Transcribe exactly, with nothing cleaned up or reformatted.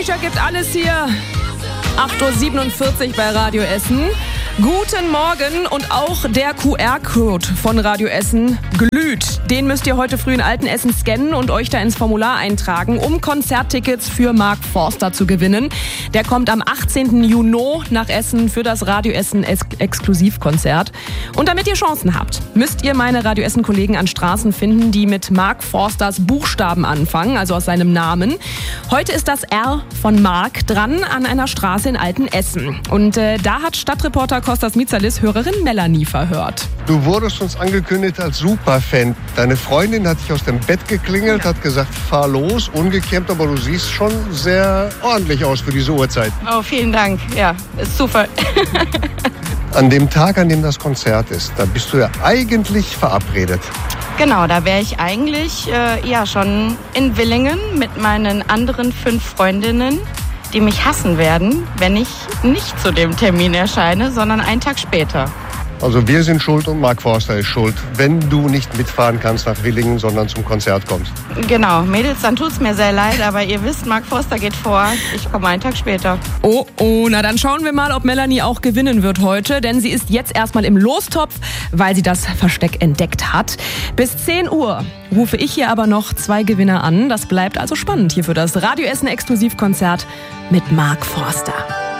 Erasure gibt alles hier. acht Uhr siebenundvierzig bei Radio Essen. Guten Morgen und auch der Q R-Code von Radio Essen glüht. Den müsst ihr heute früh in Altenessen scannen und euch da ins Formular eintragen, um Konzerttickets für Mark Forster zu gewinnen. Der kommt am achtzehnten Juni nach Essen für das Radio Essen Exklusivkonzert. Und damit ihr Chancen habt, müsst ihr meine Radio Essen-Kollegen an Straßen finden, die mit Mark Forsters Buchstaben anfangen, also aus seinem Namen. Heute ist das R von Mark dran an einer Straße in Altenessen. Und äh, da hat Stadtreporter Kostas Mitsalis Hörerin Melanie verhört. Du wurdest uns angekündigt als Superfan. Deine Freundin hat dich aus dem Bett geklingelt, hat gesagt, fahr los, ungekämmt, aber du siehst schon sehr ordentlich aus für diese Uhrzeit. Oh, vielen Dank. Ja, ist Zufall. An dem Tag, an dem das Konzert ist, da bist du ja eigentlich verabredet. Genau, da wäre ich eigentlich äh, ja schon in Villingen mit meinen anderen fünf Freundinnen, die mich hassen werden, wenn ich nicht zu dem Termin erscheine, sondern einen Tag später. Also wir sind schuld und Mark Forster ist schuld, wenn du nicht mitfahren kannst nach Villingen, sondern zum Konzert kommst. Genau, Mädels, dann tut's mir sehr leid, aber ihr wisst, Mark Forster geht vor. Ich komme einen Tag später. Oh, oh, na dann schauen wir mal, ob Melanie auch gewinnen wird heute, denn sie ist jetzt erstmal im Lostopf, weil sie das Versteck entdeckt hat. Bis zehn Uhr rufe ich hier aber noch zwei Gewinner an. Das bleibt also spannend hier für das Radio Essen Exklusivkonzert mit Mark Forster.